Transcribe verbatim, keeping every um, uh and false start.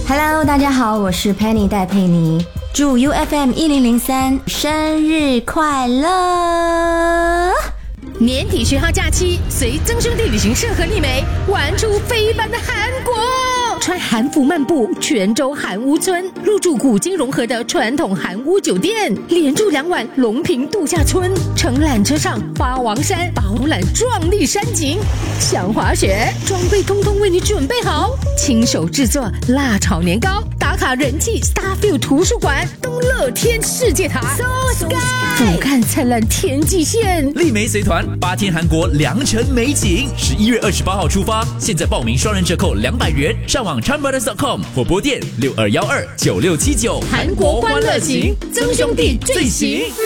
Hello， 大家好，我是 Penny 戴佩妮，祝 U F M 一零零三生日快乐！ 年底学号假期，随曾兄弟旅行社和丽梅玩出非凡的韩国，穿韩服漫步泉州韩屋村，入住古今融合的传统韩屋酒店，连住两晚龙平度假村，乘缆车上八王山饱览壮丽山景，想滑雪，装备通通为你准备好，亲手制作辣炒年糕，打卡人气 Starfield 图书馆，东乐天世界塔 So Sky， 俯瞰灿烂天际线， 丽梅随团八天韩国良辰美景，十一月二十八号出发，现在报名双人折扣两百元，上网 chan brothers dot com 或拨电六二幺二九六七九。 韩国欢乐行，曾兄弟最行。